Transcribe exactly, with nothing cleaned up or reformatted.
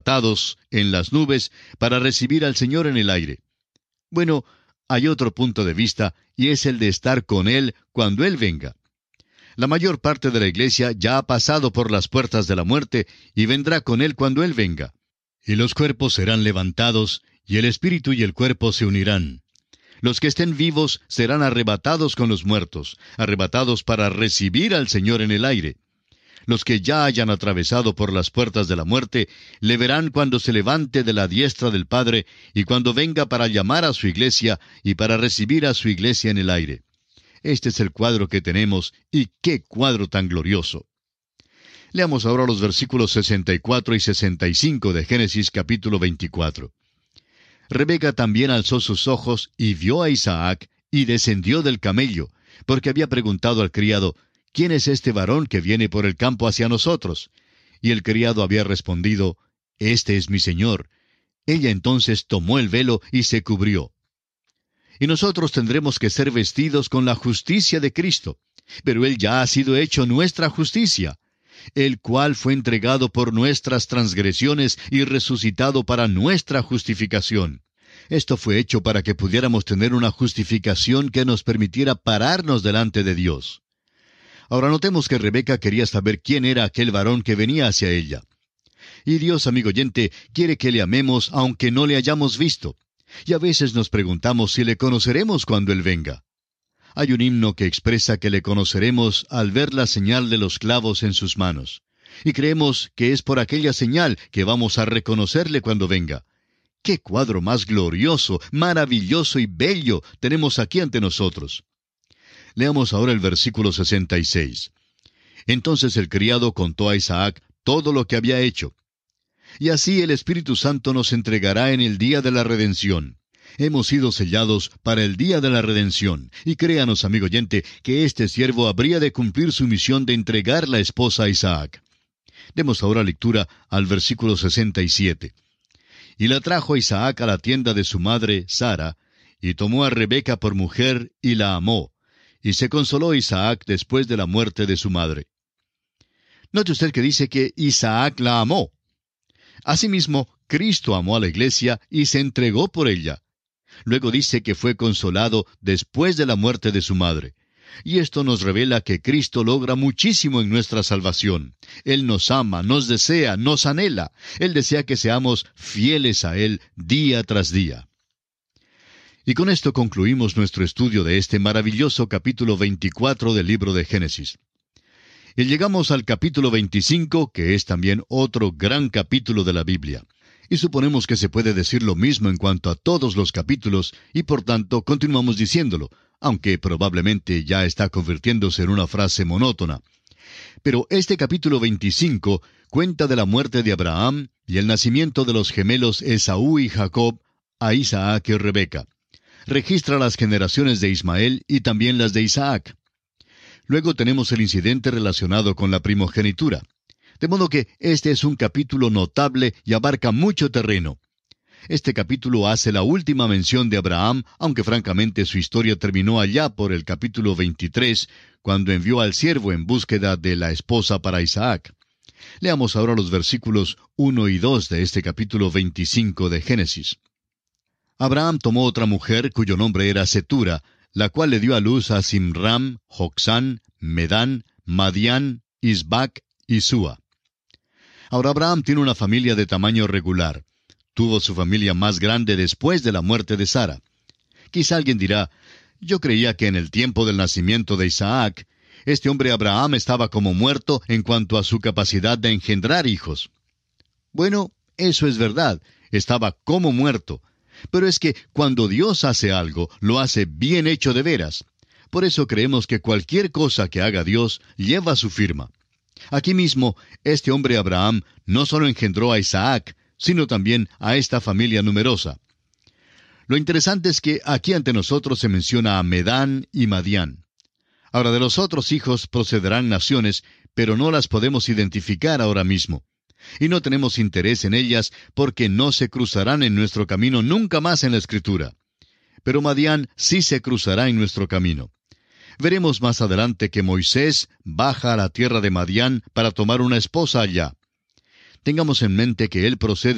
arrebatados en las nubes para recibir al Señor en el aire. Bueno, hay otro punto de vista, y es el de estar con Él cuando Él venga. La mayor parte de la iglesia ya ha pasado por las puertas de la muerte y vendrá con Él cuando Él venga. Y los cuerpos serán levantados, y el espíritu y el cuerpo se unirán. Los que estén vivos serán arrebatados con los muertos, arrebatados para recibir al Señor en el aire. Los que ya hayan atravesado por las puertas de la muerte, le verán cuando se levante de la diestra del Padre y cuando venga para llamar a su iglesia y para recibir a su iglesia en el aire. Este es el cuadro que tenemos, y qué cuadro tan glorioso. Leamos ahora los versículos sesenta y cuatro y sesenta y cinco de Génesis capítulo veinticuatro. Rebeca también alzó sus ojos y vio a Isaac, y descendió del camello, porque había preguntado al criado, ¿quién es este varón que viene por el campo hacia nosotros? Y el criado había respondido, Este es mi señor. Ella entonces tomó el velo y se cubrió. Y nosotros tendremos que ser vestidos con la justicia de Cristo. Pero Él ya ha sido hecho nuestra justicia, el cual fue entregado por nuestras transgresiones y resucitado para nuestra justificación. Esto fue hecho para que pudiéramos tener una justificación que nos permitiera pararnos delante de Dios. Ahora notemos que Rebeca quería saber quién era aquel varón que venía hacia ella. Y Dios, amigo oyente, quiere que le amemos aunque no le hayamos visto. Y a veces nos preguntamos si le conoceremos cuando Él venga. Hay un himno que expresa que le conoceremos al ver la señal de los clavos en sus manos. Y creemos que es por aquella señal que vamos a reconocerle cuando venga. ¡Qué cuadro más glorioso, maravilloso y bello tenemos aquí ante nosotros! Leamos ahora el versículo sesenta y seis. Entonces el criado contó a Isaac todo lo que había hecho. Y así el Espíritu Santo nos entregará en el día de la redención. Hemos sido sellados para el día de la redención. Y créanos, amigo oyente, que este siervo habría de cumplir su misión de entregar la esposa a Isaac. Demos ahora lectura al versículo sesenta y siete. Y la trajo Isaac a la tienda de su madre, Sara, y tomó a Rebeca por mujer, y la amó. Y se consoló Isaac después de la muerte de su madre. Note usted que dice que Isaac la amó. Asimismo, Cristo amó a la iglesia y se entregó por ella. Luego dice que fue consolado después de la muerte de su madre. Y esto nos revela que Cristo logra muchísimo en nuestra salvación. Él nos ama, nos desea, nos anhela. Él desea que seamos fieles a Él día tras día. Y con esto concluimos nuestro estudio de este maravilloso capítulo veinticuatro del libro de Génesis. Y llegamos al capítulo veinticinco, que es también otro gran capítulo de la Biblia. Y suponemos que se puede decir lo mismo en cuanto a todos los capítulos, y por tanto continuamos diciéndolo, aunque probablemente ya está convirtiéndose en una frase monótona. Pero este capítulo veinticinco cuenta de la muerte de Abraham y el nacimiento de los gemelos Esaú y Jacob a Isaac y Rebeca. Registra las generaciones de Ismael y también las de Isaac. Luego tenemos el incidente relacionado con la primogenitura. De modo que este es un capítulo notable y abarca mucho terreno. Este capítulo hace la última mención de Abraham, aunque francamente su historia terminó allá por el capítulo veintitrés, cuando envió al siervo en búsqueda de la esposa para Isaac. Leamos ahora los versículos uno y dos de este capítulo veinticinco de Génesis. Abraham tomó otra mujer cuyo nombre era Setura, la cual le dio a luz a Simram, Jocsán, Medán, Madián, Isbac y Súa. Ahora Abraham tiene una familia de tamaño regular. Tuvo su familia más grande después de la muerte de Sara. Quizá alguien dirá, yo creía que en el tiempo del nacimiento de Isaac, este hombre Abraham estaba como muerto en cuanto a su capacidad de engendrar hijos. Bueno, eso es verdad, estaba como muerto. Pero es que cuando Dios hace algo, lo hace bien hecho de veras. Por eso creemos que cualquier cosa que haga Dios lleva su firma. Aquí mismo, este hombre Abraham no solo engendró a Isaac, sino también a esta familia numerosa. Lo interesante es que aquí ante nosotros se menciona a Medán y Madián. Ahora, de los otros hijos procederán naciones, pero no las podemos identificar ahora mismo. Y no tenemos interés en ellas porque no se cruzarán en nuestro camino nunca más en la Escritura. Pero Madián sí se cruzará en nuestro camino. Veremos más adelante que Moisés baja a la tierra de Madián para tomar una esposa allá. Tengamos en mente que él procede